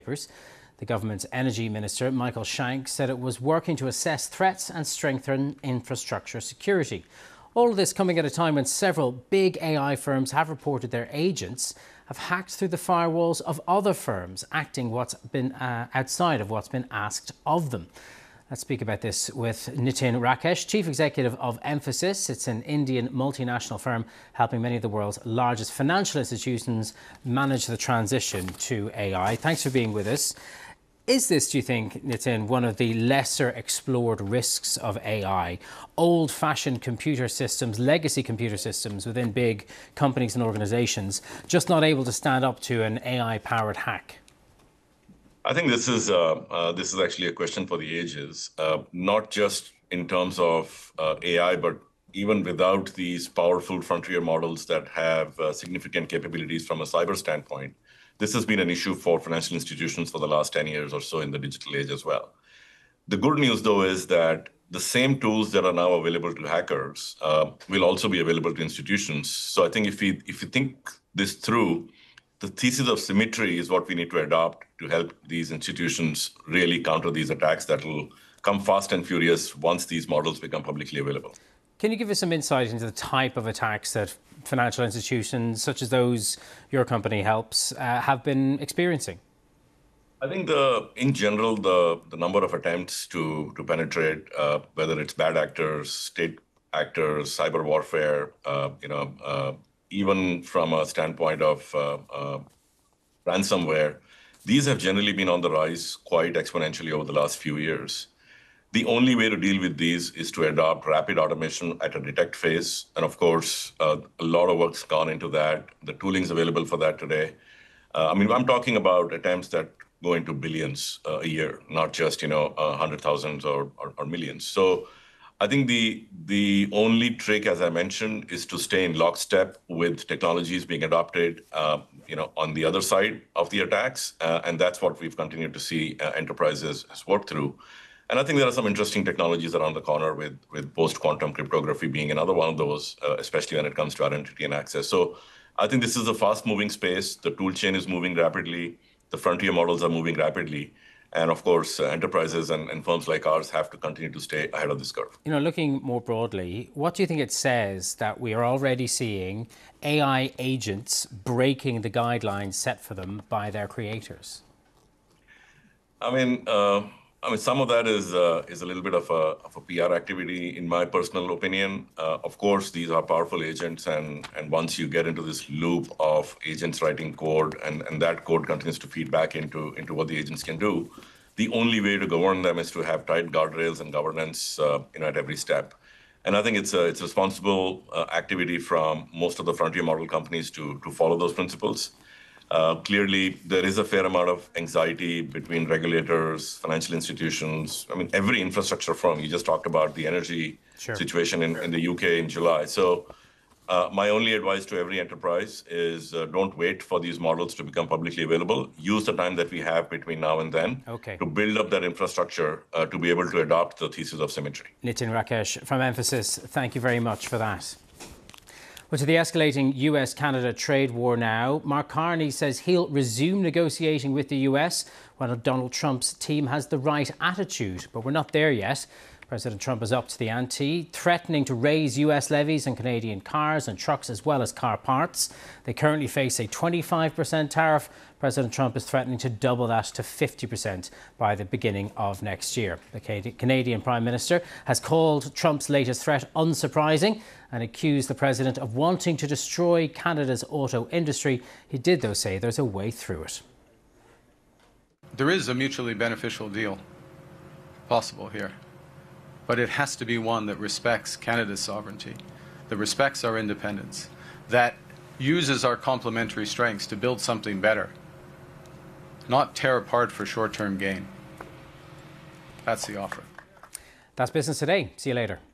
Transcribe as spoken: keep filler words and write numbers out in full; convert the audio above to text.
The government's energy minister, Michael Shanks, said it was working to assess threats and strengthen infrastructure security. All of this coming at a time when several big A I firms have reported their agents have hacked through the firewalls of other firms, acting what's been uh, outside of what's been asked of them. Let's speak about this with Nitin Rakesh, Chief Executive of Mphasis. It's an Indian multinational firm helping many of the world's largest financial institutions manage the transition to A I. Thanks for being with us. Is this, do you think, Nitin, one of the lesser explored risks of A I? Old-fashioned computer systems, legacy computer systems within big companies and organisations just not able to stand up to an A I-powered hack? I think this is uh, uh, this is actually a question for the ages, uh, not just in terms of uh, A I, but even without these powerful frontier models that have uh, significant capabilities from a cyber standpoint. This has been an issue for financial institutions for the last ten years or so in the digital age as well. The good news, though, is that the same tools that are now available to hackers uh, will also be available to institutions. So I think if we if you think this through, the thesis of symmetry is what we need to adopt to help these institutions really counter these attacks that will come fast and furious once these models become publicly available. Can you give us some insight into the type of attacks that financial institutions, such as those your company helps, uh, have been experiencing? I think the, in general, the, the number of attempts to, to penetrate, uh, whether it's bad actors, state actors, cyber warfare, uh, you know, uh, even from a standpoint of uh, uh, ransomware, these have generally been on the rise quite exponentially over the last few years. The only way to deal with these is to adopt rapid automation at a detect phase. And of course, uh, a lot of work's gone into that. The tooling's available for that today. Uh, I mean, I'm talking about attempts that go into billions uh, a year, not just, you know, uh, hundred thousands or, or, or millions. So I think the the only trick, as I mentioned, is to stay in lockstep with technologies being adopted, uh, you know, on the other side of the attacks, uh, and that's what we've continued to see uh, enterprises work through. And I think there are some interesting technologies around the corner, with with post-quantum cryptography being another one of those, uh, especially when it comes to identity and access. So I think this is a fast-moving space. The tool chain is moving rapidly. The frontier models are moving rapidly. And of course, uh, enterprises and, and firms like ours have to continue to stay ahead of this curve. You know, looking more broadly, what do you think it says that we are already seeing A I agents breaking the guidelines set for them by their creators? I mean, uh, I mean, some of that is uh, is a little bit of a, of a P R activity, in my personal opinion. Uh, of course, these are powerful agents, and, and once you get into this loop of agents writing code, and, and that code continues to feed back into, into what the agents can do, the only way to govern them is to have tight guardrails and governance, uh, you know, at every step. And I think it's a it's a responsible uh, activity from most of the frontier model companies to to follow those principles. Uh, clearly, there is a fair amount of anxiety between regulators, financial institutions. I mean, every infrastructure firm. You just talked about the energy sure. situation in, in the U K in July. So uh, my only advice to every enterprise is uh, don't wait for these models to become publicly available. Use the time that we have between now and then okay. to build up that infrastructure uh, to be able to adopt the thesis of symmetry. Nitin Rakesh from Mphasis, thank you very much for that. Well, to the escalating U S Canada trade war now, Mark Carney says he'll resume negotiating with the U S when Donald Trump's team has the right attitude. But we're not there yet. President Trump is up to the ante, threatening to raise U S levies on Canadian cars and trucks as well as car parts. They currently face a twenty-five percent tariff. President Trump is threatening to double that to fifty percent by the beginning of next year. The Canadian Prime Minister has called Trump's latest threat unsurprising and accused the president of wanting to destroy Canada's auto industry. He did, though, say there's a way through it. There is a mutually beneficial deal possible here, but it has to be one that respects Canada's sovereignty, that respects our independence, that uses our complementary strengths to build something better, not tear apart for short-term gain. That's the offer. That's Business Today. See you later.